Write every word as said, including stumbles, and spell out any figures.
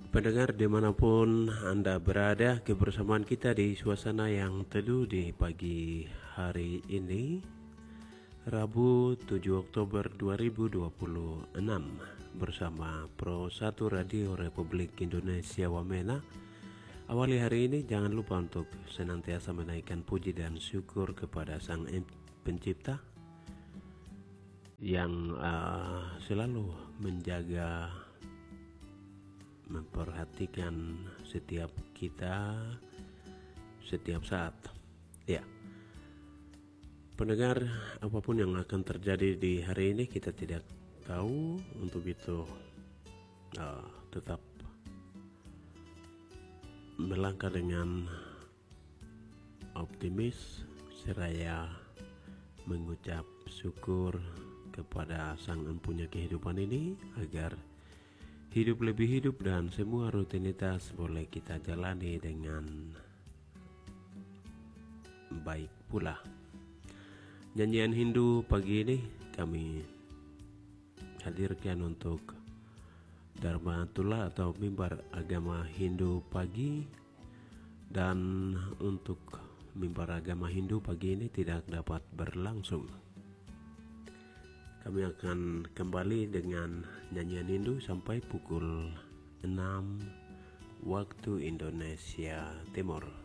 Pendengar dimanapun Anda berada, kebersamaan kita di suasana yang teduh di pagi hari ini, Rabu tujuh Oktober dua ribu dua puluh enam, bersama Pro satu Radio Republik Indonesia Wamena. Awali hari ini jangan lupa untuk senantiasa menaikkan puji dan syukur kepada Sang Pencipta yang uh, selalu menjaga, memperhatikan setiap kita setiap saat. Ya, pendengar, apapun yang akan terjadi di hari ini kita tidak tahu. Untuk itu uh, tetap melangkah dengan optimis seraya mengucap syukur kepada Sang Empunya kehidupan ini, agar hidup lebih hidup dan semua rutinitas boleh kita jalani dengan baik pula. Nyanyian Hindu pagi ini kami hadirkan untuk Dharma Tula atau mimbar agama Hindu pagi, dan untuk mimbar agama Hindu pagi ini tidak dapat berlangsung. Kami akan kembali dengan nyanyian Hindu sampai pukul enam waktu Indonesia Timur.